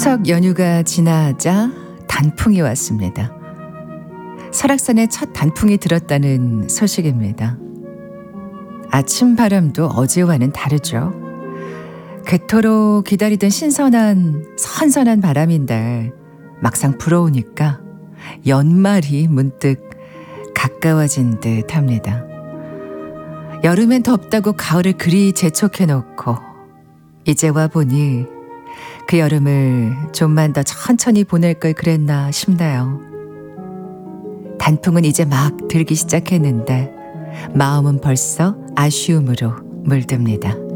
추석 연휴가 지나자 단풍이 왔습니다. 설악산에 첫 단풍이 들었다는 소식입니다. 아침 바람도 어제와는 다르죠. 그토록 기다리던 선선한 바람인데 막상 불어오니까 연말이 문득 가까워진 듯 합니다. 여름엔 덥다고 가을을 그리 재촉해놓고 이제 와보니 그 여름을 좀만 더 천천히 보낼 걸 그랬나 싶나요. 단풍은 이제 막 들기 시작했는데 마음은 벌써 아쉬움으로 물듭니다.